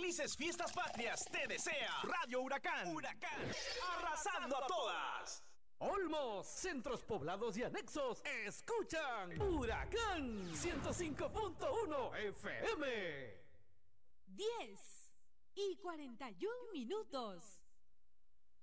Felices Fiestas Patrias te desea Radio Huracán. Huracán, arrasando a todas. Olmos, centros poblados y anexos escuchan Huracán 105.1 FM. 10:41.